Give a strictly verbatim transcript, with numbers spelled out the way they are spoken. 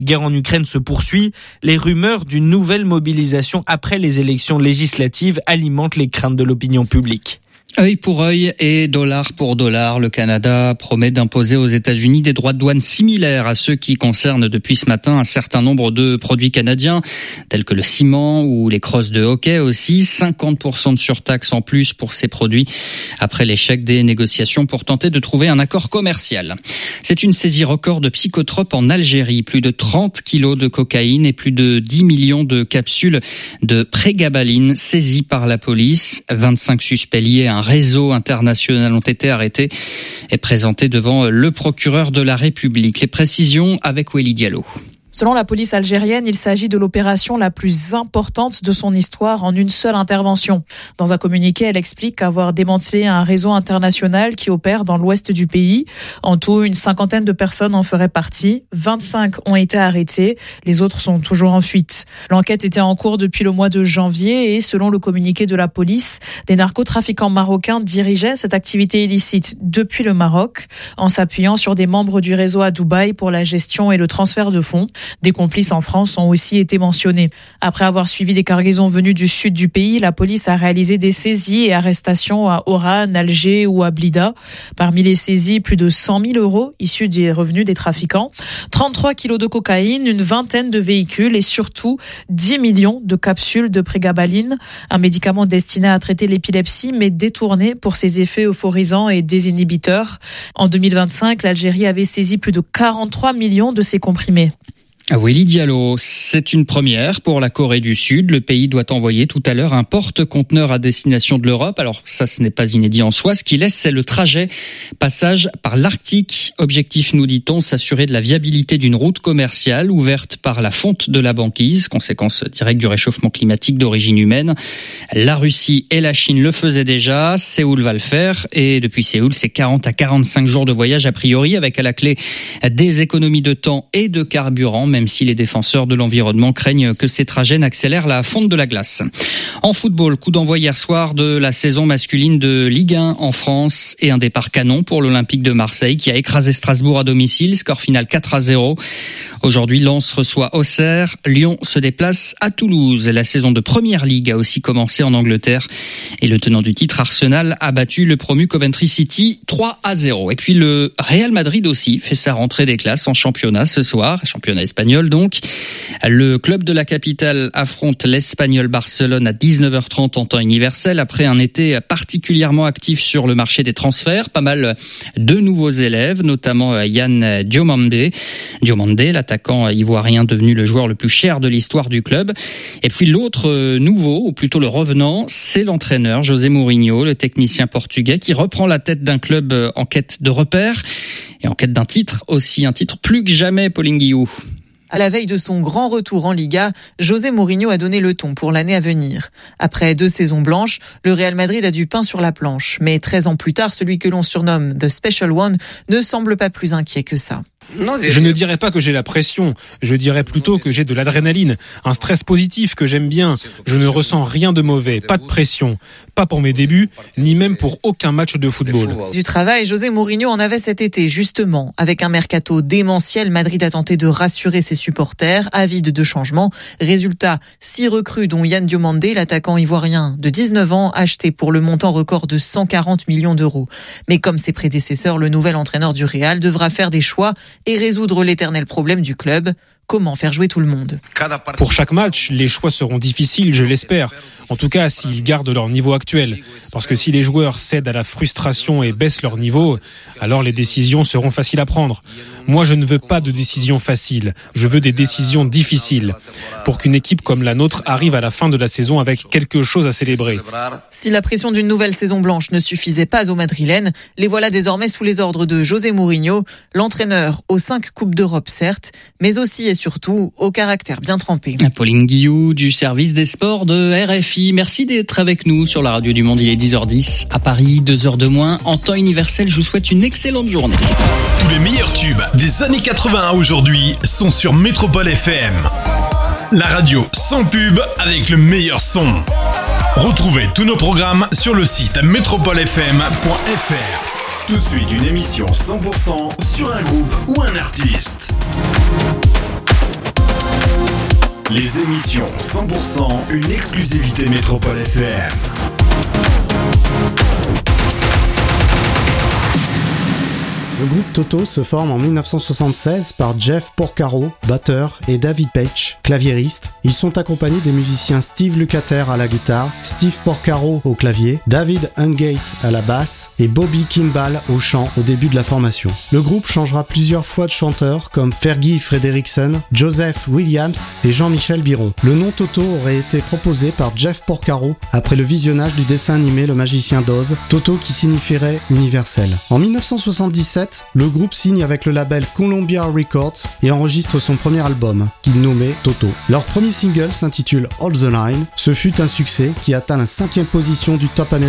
Guerre en Ukraine se poursuit. Les rumeurs d'une nouvelle mobilisation après les élections législatives alimentent les craintes de l'opinion publique. Œil pour œil et dollar pour dollar, le Canada promet d'imposer aux États-Unis des droits de douane similaires à ceux qui concernent depuis ce matin un certain nombre de produits canadiens, tels que le ciment ou les crosses de hockey aussi. cinquante pour cent de surtaxe en plus pour ces produits après l'échec des négociations pour tenter de trouver un accord commercial. C'est une saisie record de psychotropes en Algérie. Plus de trente kilos de cocaïne et plus de dix millions de capsules de prégabaline saisies par la police. vingt-cinq suspects liés à un réseau international ont été arrêtés et présentés devant le procureur de la République. Les précisions avec Wélie Diallo. Selon la police algérienne, il s'agit de l'opération la plus importante de son histoire en une seule intervention. Dans un communiqué, elle explique avoir démantelé un réseau international qui opère dans l'ouest du pays. En tout, une cinquantaine de personnes en feraient partie. vingt-cinq ont été arrêtés. Les autres sont toujours en fuite. L'enquête était en cours depuis le mois de janvier et selon le communiqué de la police, des narcotrafiquants marocains dirigeaient cette activité illicite depuis le Maroc en s'appuyant sur des membres du réseau à Dubaï pour la gestion et le transfert de fonds. Des complices en France ont aussi été mentionnés. Après avoir suivi des cargaisons venues du sud du pays, la police a réalisé des saisies et arrestations à Oran, Alger ou à Blida. Parmi les saisies, plus de cent mille euros issus des revenus des trafiquants, trente-trois kilos de cocaïne, une vingtaine de véhicules et surtout dix millions de capsules de prégabaline, un médicament destiné à traiter l'épilepsie mais détourné pour ses effets euphorisants et désinhibiteurs. En deux mille vingt-cinq, l'Algérie avait saisi plus de quarante-trois millions de ces comprimés. Wélie Diallo, c'est une première pour la Corée du Sud. Le pays doit envoyer tout à l'heure un porte-conteneur à destination de l'Europe. Alors ça, ce n'est pas inédit en soi. Ce qui laisse, c'est le trajet passage par l'Arctique. Objectif, nous dit-on, s'assurer de la viabilité d'une route commerciale ouverte par la fonte de la banquise, conséquence directe du réchauffement climatique d'origine humaine. La Russie et la Chine le faisaient déjà. Séoul va le faire. Et depuis Séoul, c'est quarante à quarante-cinq jours de voyage a priori, avec à la clé des économies de temps et de carburant, même si les défenseurs de l'environnement craignent que ces trajets n'accélèrent la fonte de la glace. En football, coup d'envoi hier soir de la saison masculine de Ligue un en France et un départ canon pour l'Olympique de Marseille qui a écrasé Strasbourg à domicile, score final quatre à zéro. Aujourd'hui, Lens reçoit Auxerre, Lyon se déplace à Toulouse. La saison de Première Ligue a aussi commencé en Angleterre et le tenant du titre Arsenal a battu le promu Coventry City trois à zéro. Et puis le Real Madrid aussi fait sa rentrée des classes en championnat ce soir, championnat espagnol donc. Le club de la capitale affronte l'Espagnol Barcelone à dix-neuf heures trente en temps universel après un été particulièrement actif sur le marché des transferts. Pas mal de nouveaux élèves, notamment Yann Diomandé, Diomandé, l'attaquant ivoirien devenu le joueur le plus cher de l'histoire du club. Et puis l'autre nouveau, ou plutôt le revenant, c'est l'entraîneur José Mourinho, le technicien portugais qui reprend la tête d'un club en quête de repères et en quête d'un titre aussi, un titre plus que jamais, Pauline Guillou. À la veille de son grand retour en Liga, José Mourinho a donné le ton pour l'année à venir. Après deux saisons blanches, le Real Madrid a du pain sur la planche. Mais treize ans plus tard, celui que l'on surnomme The Special One ne semble pas plus inquiet que ça. Je ne dirais pas que j'ai la pression, je dirais plutôt que j'ai de l'adrénaline, un stress positif que j'aime bien. Je ne ressens rien de mauvais, pas de pression, pas pour mes débuts, ni même pour aucun match de football. Du travail, José Mourinho en avait cet été, justement. Avec un mercato démentiel, Madrid a tenté de rassurer ses supporters, avides de changement. Résultat, six recrues dont Yann Diomandé, l'attaquant ivoirien de dix-neuf ans, acheté pour le montant record de cent quarante millions d'euros. Mais comme ses prédécesseurs, le nouvel entraîneur du Real devra faire des choix et résoudre l'éternel problème du club. Comment faire jouer tout le monde ? Pour chaque match, les choix seront difficiles, je l'espère. En tout cas, s'ils gardent leur niveau actuel. Parce que si les joueurs cèdent à la frustration et baissent leur niveau, alors les décisions seront faciles à prendre. Moi, je ne veux pas de décisions faciles. Je veux des décisions difficiles. Pour qu'une équipe comme la nôtre arrive à la fin de la saison avec quelque chose à célébrer. Si la pression d'une nouvelle saison blanche ne suffisait pas aux Madrilènes, les voilà désormais sous les ordres de José Mourinho, l'entraîneur aux cinq Coupes d'Europe certes, mais aussi et surtout au caractère bien trempé. Pauline Guillou du service des sports de R F I. Merci d'être avec nous sur la radio du Monde. Il est dix heures dix à Paris, deux heures de moins. En temps universel, je vous souhaite une excellente journée. Tous les meilleurs tubes des années quatre-vingts aujourd'hui sont sur Métropole F M. La radio sans pub avec le meilleur son. Retrouvez tous nos programmes sur le site métropole f m point f r. Tout de suite, une émission cent pour cent sur un groupe ou un artiste. Les émissions cent pour cent, une exclusivité Métropole F M. Le groupe Toto se forme en dix-neuf cent soixante-seize par Jeff Porcaro, batteur, et David Paich, claviériste. Ils sont accompagnés des musiciens Steve Lukather à la guitare, Steve Porcaro au clavier, David Hungate à la basse et Bobby Kimball au chant au début de la formation. Le groupe changera plusieurs fois de chanteur comme Fergie Frederiksen, Joseph Williams et Jean-Michel Biron. Le nom Toto aurait été proposé par Jeff Porcaro après le visionnage du dessin animé Le Magicien d'Oz, Toto qui signifierait universel. En dix-neuf cent soixante-dix-sept, le groupe signe avec le label Columbia Records et enregistre son premier album, qu'il nommait Toto. Leur premier single s'intitule Hold the Line. Ce fut un succès qui atteint la cinquième position du top américain